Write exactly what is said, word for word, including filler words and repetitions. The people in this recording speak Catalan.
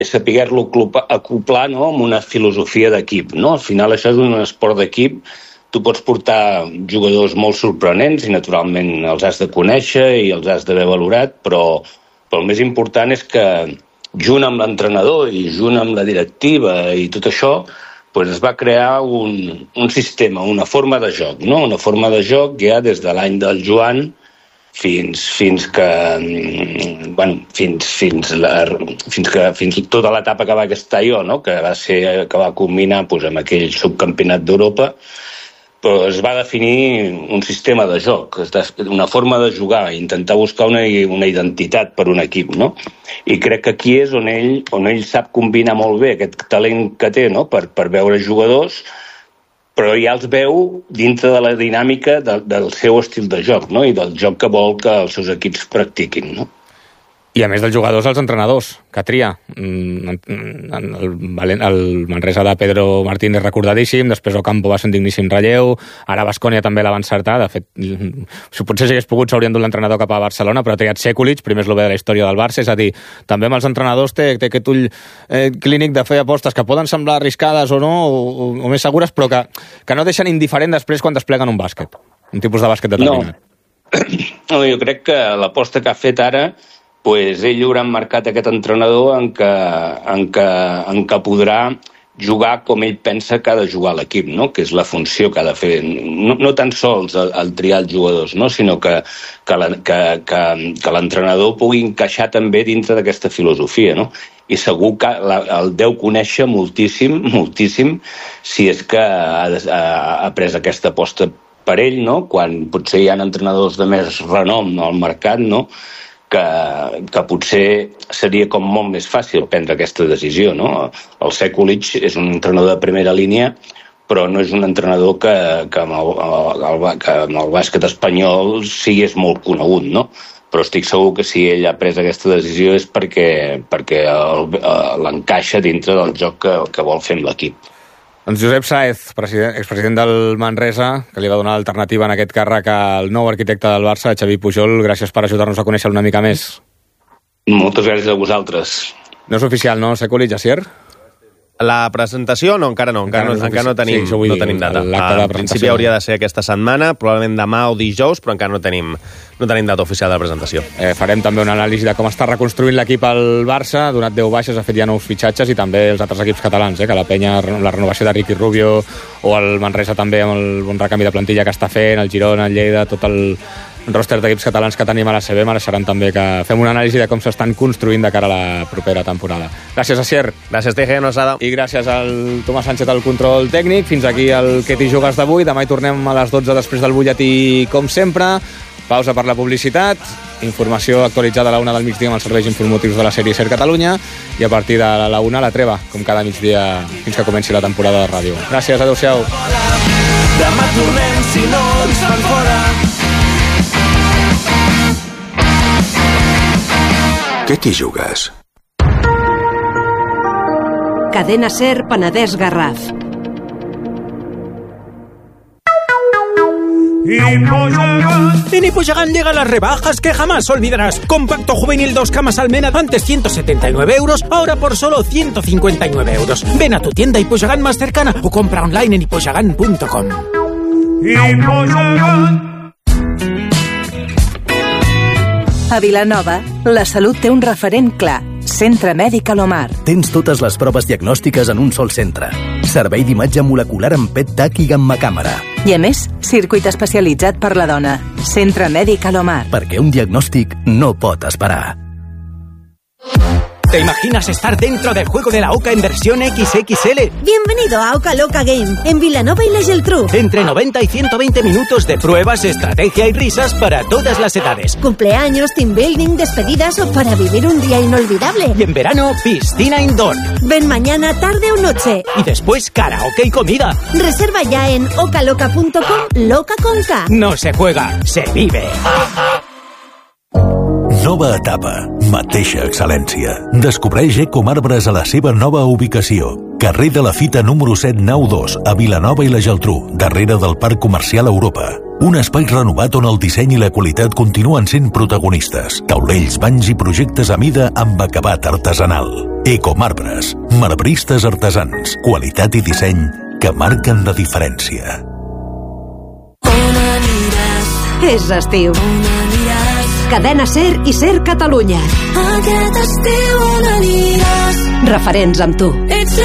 és saber-lo acoplar, no?, amb una filosofia d'equip, no? Al final això és un esport d'equip. Tu pots portar jugadors molt sorprenents i naturalment els has de conèixer i els has d'haver valorat, però, però el més important és que junt amb l'entrenador i junt amb la directiva i tot això, pues es va crear un, un sistema, una forma de joc, no? Una forma de joc ja des de l'any del Joan fins, fins que bueno, fins, fins, la, fins que fins tota l'etapa que va estar jo, no? Que va ser que va culminar pues, amb aquell subcampionat d'Europa, però es va definir un sistema de joc, una forma de jugar, intentar buscar una, una identitat per un equip, no? I crec que aquí és on ell, on ell sap combinar molt bé aquest talent que té, no?, per, per veure jugadors, però ja els veu dintre de la dinàmica de, del seu estil de joc, no?, i del joc que vol que els seus equips practiquin, no? I a més dels jugadors, els entrenadors, que tria. El, el Manresa de Pedro Martínez recordadíssim, després Ocampo va ser un digníssim relleu, ara Baskonia també la va encertar, de fet, si potser si hagués pogut s'haurien dut l'entrenador cap a Barcelona, però ha triat Sekulic, primer és el bé de la història del Barça, és a dir, també amb els entrenadors té, té aquest ull eh, clínic de fer apostes que poden semblar arriscades o no, o, o més segures, però que, que no deixen indiferent després quan despleguen un bàsquet, un tipus de bàsquet determinat. No, no jo crec que l'aposta que ha fet ara pues ell haurà marcat aquest entrenador en què, en què, en què podrà jugar com ell pensa que ha de jugar l'equip, no? Que és la funció que ha de fer. No, no tan sols el, el triar els jugadors, no? Sinó que, que, la, que, que, que l'entrenador pugui encaixar també dintre d'aquesta filosofia, no? I segur que la, el deu conèixer moltíssim, moltíssim, si és que ha, ha, ha pres aquesta aposta per ell, no? Quan potser hi ha entrenadors de més renom al mercat, no?, Que, que potser seria com molt més fàcil prendre aquesta decisió, no? El Sekulic és un entrenador de primera línia, però no és un entrenador que, que, amb, el, el, que amb el bàsquet espanyol sigués molt conegut, no? Però estic segur que si ell ha pres aquesta decisió és perquè, perquè l'encaixa dintre del joc que, que vol fer amb l'equip. Doncs Josep Sáez, expresident del Manresa, que li va donar l'alternativa en aquest càrrec al nou arquitecte del Barça, Xavi Pujol. Gràcies per ajudar-nos a conèixer una mica més. Moltes gràcies a vosaltres. No és oficial, no, Sekulic, Asier? La presentació, no, encara no, encara, encara, no, encara no tenim, sí, no tenim data. En principi hauria de ser aquesta setmana, probablement demà o dijous, però encara no tenim, no tenim data oficial de la presentació. Eh, farem també una anàlisi de com està reconstruint l'equip al Barça, ha donat deu baixes, ha fet ja nous fitxatges, i també els altres equips catalans, eh, que la Penya, la renovació de Ricky Rubio, o el Manresa també amb el bon recanvi de plantilla que està fent, el Girona, el Lleida, tot el roster d'equips catalans que tenim a la C B, mereixeran també que fem una anàlisi de com s'estan construint de cara a la propera temporada. Gràcies, Asier. Gràcies, T G, no s'ha de... I gràcies al Tomàs Sánchez al control tècnic. Fins aquí el Que t'hi jugues d'avui. Demà hi tornem a les dotze després del butlletí, com sempre. Pausa per la publicitat, informació actualitzada a la una del migdia amb els serveis informatius de la sèrie SER Catalunya, i a partir de la una la treva, com cada migdia fins que comenci la temporada de ràdio. Gràcies, adeu-siau. Demà tornem si no ens fan fora. ¿Qué t'hi jugues? Cadena SER Penedès Garraf. En Hipoyagán llegan las rebajas que jamás olvidarás. Compacto juvenil dos camas Almena, antes ciento setenta y nueve euros, ahora por solo ciento cincuenta y nueve euros. Ven a tu tienda Hipoyagán más cercana o compra online en hipoyagán punto com. A Vilanova, la salut té un referent clar. Centre Mèdic Alomar. Tens totes les proves diagnòstiques en un sol centre. Servei d'imatge molecular amb P E T-Tac i gammacàmera. I a més, circuit especialitzat per la dona. Centre Mèdic Alomar. Perquè un diagnòstic no pot esperar. ¿Te imaginas estar dentro del juego de la Oca en versión equis equis ele? Bienvenido a Oca Loca Game, en Vilanova y la Geltrú. Entre noventa y ciento veinte minutos de pruebas, estrategia y risas para todas las edades. Cumpleaños, team building, despedidas o para vivir un día inolvidable. Y en verano, piscina indoor. Ven mañana, tarde o noche. Y después karaoke y comida. Reserva ya en ocaloca punto com, loca con K. No se juega, se vive. Nova etapa, mateixa excel·lència. Descobreix Ecomarbres a la seva nova ubicació. Carrer de la Fita número set nau dos, a Vilanova i la Geltrú, darrere del Parc Comercial Europa. Un espai renovat on el disseny i la qualitat continuen sent protagonistes. Taulells, banys i projectes a mida amb acabat artesanal. Ecomarbres, marbristes artesans, qualitat i disseny que marquen la diferència. On aniràs? És estiu. On aniràs? Cadena SER i SER Catalunya. Aquest estiu on aniràs? Referents amb tu. Ets